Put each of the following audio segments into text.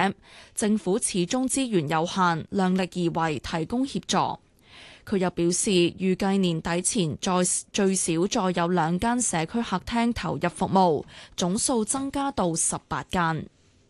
政府始終資源有限，量力而為提供協助。佢又表示，預計年底前最少再有2間社區客廳投入服務，總數增加到18間。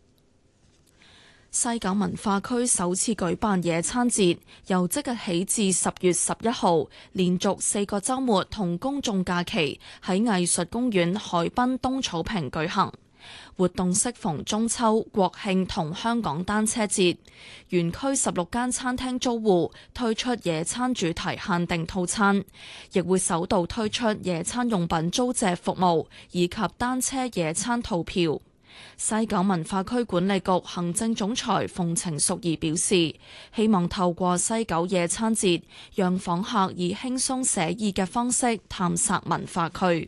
西九文化區首次舉辦野餐節，由即日起至10月11號，連續4個週末同公眾假期喺藝術公園海濱東草坪舉行。活動適逢中秋、國慶同香港單車節，園區16間餐廳租戶推出野餐主題限定套餐，亦會首度推出野餐用品租借服務以及單車野餐套票。西九文化區管理局行政總裁馮程淑儀表示，希望透過西九野餐節，讓訪客以輕鬆寫意嘅方式探索文化區。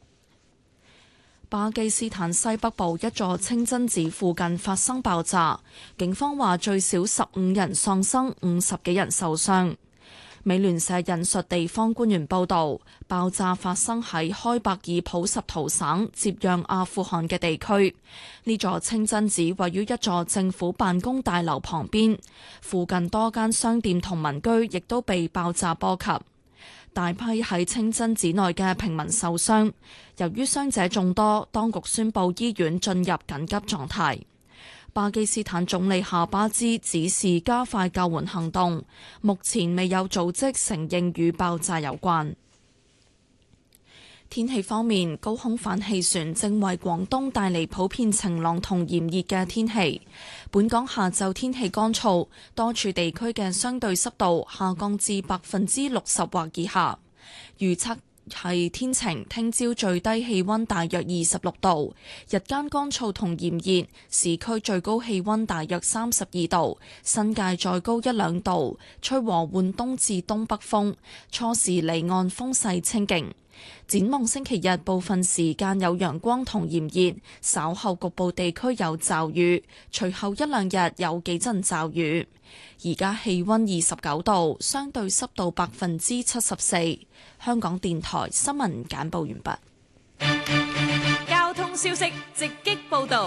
巴基斯坦西北部一座清真寺附近發生爆炸，警方話最少15人喪生，50幾人受傷。美聯社引述地方官員報導，爆炸發生喺開伯爾普什圖省接壤阿富汗嘅地區。呢座清真寺位於一座政府辦公大樓旁邊，附近多間商店同民居亦都被爆炸波及。大批喺清真寺內嘅平民受傷，由於傷者眾多，當局宣布醫院進入緊急狀態。巴基斯坦總理夏巴茲指示加快救援行動，目前未有組織承認與爆炸有關。天氣方面，高空反氣旋正為廣東帶嚟普遍晴朗同炎熱嘅天氣。本港下晝天氣乾燥，多處地區嘅相對濕度下降至60%或以下。預測係天晴，聽朝最低氣溫大約26度，日間乾燥同炎熱，市區最高氣溫大約32度，新界再高1-2度，吹和緩東至東北風，初時離岸風勢清勁。展望星期日，部分時間有陽光同炎熱，稍後局部地區有驟雨，隨後1-2日有幾陣驟雨。而家氣溫29度，相對濕度74%。香港電台新聞簡報完畢。交通消息直擊報道。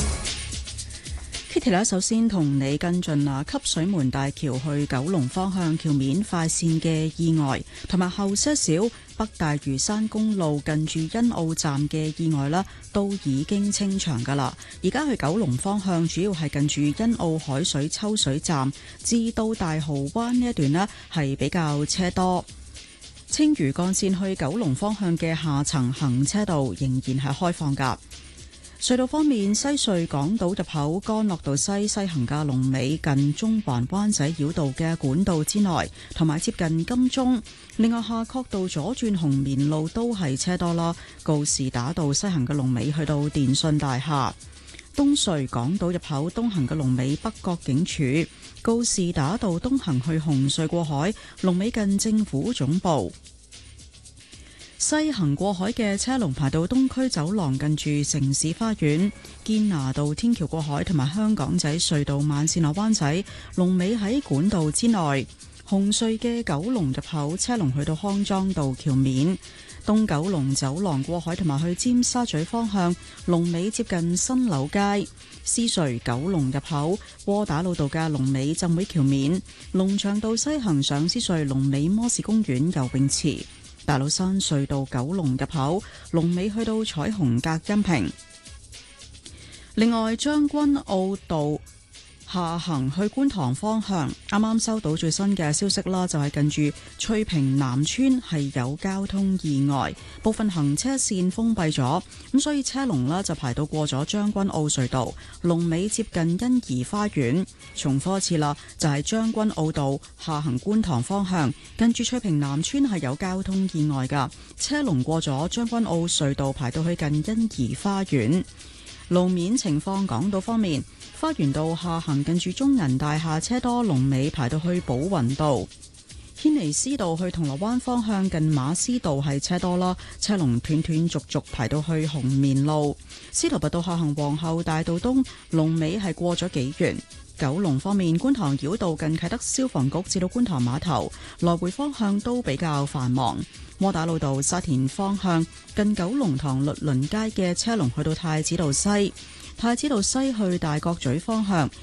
Kitty 首先同你跟進汲水門大橋去九龍方向橋面快線嘅意外，同埋後些少北大嶼山公路近住欣澳站嘅意外啦，都已經清場噶啦。而家去九龍方向主要係近住欣澳海水抽水站至到大蠔灣呢一段呢，係比較車多。青嶼幹線去九龍方向嘅下層行車道仍然係開放噶。隧道方面，西隧港島入口干諾道西行嘅龍尾近中環灣仔繞道嘅管道之內，同埋接近金鐘。另外，夏慤道左轉紅棉路都係車多啦。告士打道西行嘅龍尾去到電訊大廈。東隧港島入口東行嘅龍尾北角警署。告士打道東行去紅隧過海，龍尾近政府總部。西行過海嘅車龍排到東區走廊近住城市花園。堅拿道天橋過海同埋香港仔隧道慢線落灣仔，龍尾喺管道之內。紅隧嘅九龍入口車龍去到康莊道橋面。東九龍走廊過海同埋去尖沙咀方向，龍尾接近新柳街。獅隧九龍入口窩打老道嘅龍尾浸會橋面。龍翔道西行上獅隧龍尾摩士公園游泳池。大老山隧道九龍入口龍尾去到彩虹隔音屏。另外，將軍澳道下行去觀塘方向，啱啱收到最新嘅消息啦，就係近住翠屏南村係有交通意外，部分行車線封閉咗，咁所以車龍呢就排到過咗將軍澳隧道，龍尾接近欣怡花園。重複一次啦，就係將軍澳道下行觀塘方向，近住翠屏南村係有交通意外噶，車龍過咗將軍澳隧道排到去近欣怡花園。路面情況，港島方面，花園道下行近住中銀大廈車多，龍尾排到去寶雲道。軒尼詩道去銅鑼灣方向近馬師道係車多啦，車龍斷斷續續排到去紅棉路。司徒拔道下行皇后大道東，龍尾係過咗幾元。九龍方面，觀塘繞道近啟德消防局至到觀塘碼頭來回方向都比較繁忙。窩打老道沙田方向近九龍塘律倫街嘅車龍去到太子道西，太子道西去大角咀方向